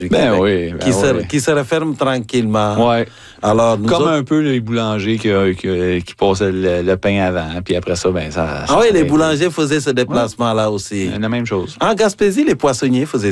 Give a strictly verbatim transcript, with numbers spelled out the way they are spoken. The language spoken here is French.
du Ben Québec, oui, ben qui, se, oui. qui se referment tranquillement. Ouais. Alors, nous Comme autres- un peu les boulangers qui, qui, qui passaient le, le pain avant, puis après ça, ben ça... ça Ah oui, les s'arrêtait. boulangers faisaient ce déplacement-là aussi. La même chose. En Gaspésie, les poissonniers faisaient